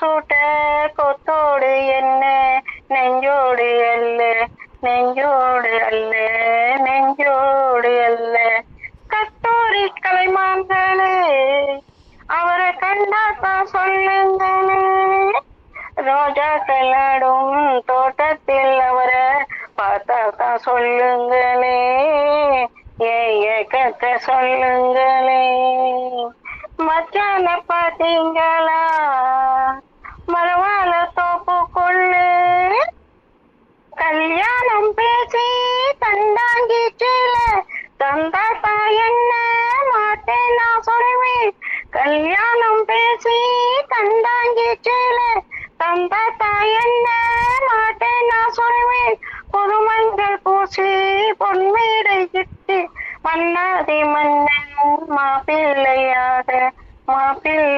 சூட்ட கொத்தோடு என்ன நெஞ்சோடு அல்ல நெஞ்சோடு அல்ல நெஞ்சோடு அல்ல. கத்தோரி கலைமான்களே அவரை கண்டாத்தான் சொல்லுங்களே. ரோஜாக்கள் நடும் தோட்டத்தில் அவரை பார்த்தாத்தான் சொல்லுங்களே. ஏக்கத்தை சொல்லுங்களே. மச்சான பாத்தீங்களா மரவாழ தோப்புக்குள்ளே கல்யாணம் பேசி தந்தாங்கிச்சில தந்தாத்தா என்ன மாட்டேன் நான் சொல்வேன். கல்யாணம் பேசி தந்தாங்கிச்சில தந்தாத்தா என்ன மாட்டேன் நான் சொல்வேன். பொதுமங்கள் பூசி பொன்மீடை கிட்டி மன்னாதி மன்னன் மாப்பிள்ளையாக மாப்பிள்ளை